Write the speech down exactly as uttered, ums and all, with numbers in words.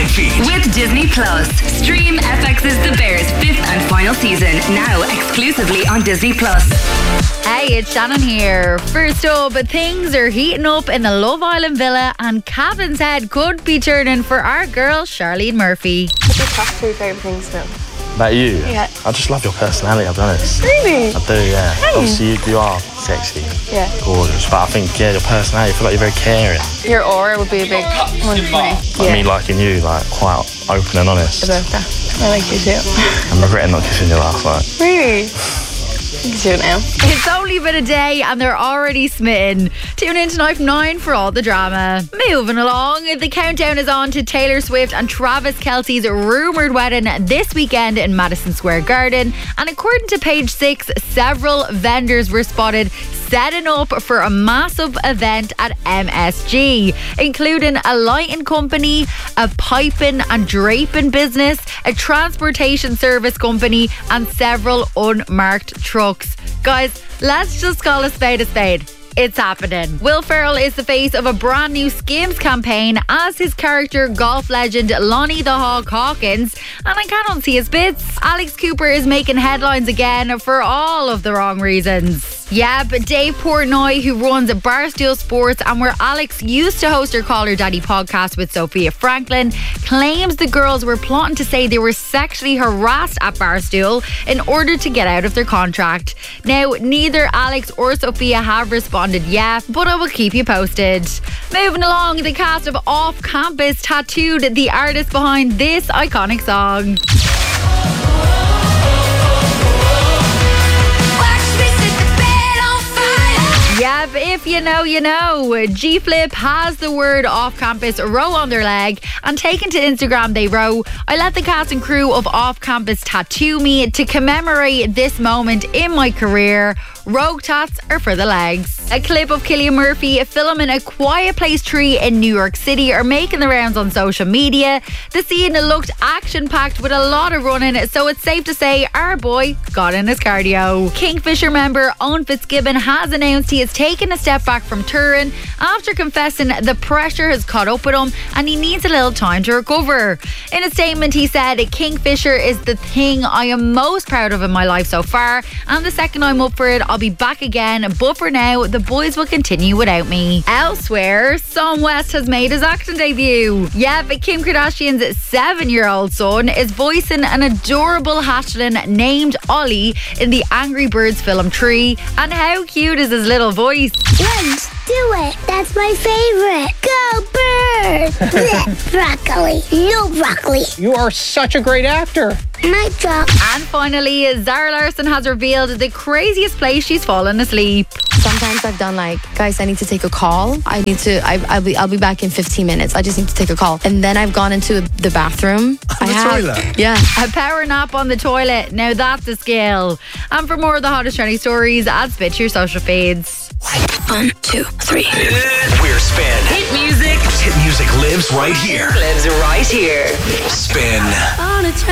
feed. With Disney Plus. Stream F X's The Bears fifth and final season, now exclusively on Disney Plus. Hey, it's Shannon here. First up, things are heating up in the Love Island villa and Cavan's head could be turning for our girl Charlene Murphy. What's your top three favourite things now? About you? Yeah. I just love your personality, I'll be honest. Really? I do, yeah. Thanks. Obviously, you, you are sexy, Yeah. gorgeous, but I think, yeah, your personality, I feel like you're very caring. Your aura would be a big one for me. Like me liking you, like, quite open and honest. About that. I like you too. I'm regretting not kissing you last night. Really? You can do it now. It's only been a day and they're already smitten. Tune in tonight from nine for all the drama. Moving along, the countdown is on to Taylor Swift and Travis Kelce's rumoured wedding this weekend in Madison Square Garden. And according to Page Six, several vendors were spotted setting up for a massive event at M S G, including a lighting company, a piping and draping business, a transportation service company, and several unmarked trucks. Guys, let's just call a spade a spade. It's happening. Will Ferrell is the face of a brand new Skims campaign as his character golf legend Lonnie the Hawk Hawkins, and I cannot see his bits. Alex Cooper is making headlines again for all of the wrong reasons. Yeah, but Dave Portnoy, who runs Barstool Sports and where Alex used to host her Call Her Daddy podcast with Sophia Franklin, claims the girls were plotting to say they were sexually harassed at Barstool in order to get out of their contract. Now, neither Alex or Sophia have responded yet, but I will keep you posted. Moving along, the cast of Off Campus tattooed the artist behind this iconic song. Yeah, but if you know, you know. G-Flip has the word Off Campus row on their leg, and taken to Instagram they row, I let the cast and crew of Off Campus tattoo me to commemorate this moment in my career. Rogue tats are for the legs. A clip of Cillian Murphy filming a Quiet Place tree in New York City are making the rounds on social media. The scene looked action-packed with a lot of running, so it's safe to say our boy got in his cardio. Kingfisher member Owen Fitzgibbon has announced he has taken a step back from touring after confessing the pressure has caught up with him and he needs a little time to recover. In a statement, he said, Kingfisher is the thing I am most proud of in my life so far, and the second I'm up for it, I'll be back again, but for now, the boys will continue without me. Elsewhere, Sam West has made his acting debut. Yeah, but Kim Kardashian's seven-year-old son is voicing an adorable hatchling named Ollie in the Angry Birds film Tree. And how cute is his little voice? Let's do it. That's my favorite. Go birds. Blech, broccoli. No broccoli. You are such a great actor. Mic drop. And finally, Zara Larsson has revealed the craziest place she's fallen asleep. Sometimes I've done like, guys, I need to take a call. I need to, I, I'll be I'll be back in fifteen minutes. I just need to take a call. And then I've gone into the bathroom. On the I have, toilet? Yeah. A power nap on the toilet. Now that's a skill. And for more of the hottest trending stories, add Spit to your social feeds. One, two, three. We're Spin. Hit music Hit music lives right here. lives right here. Spin. On a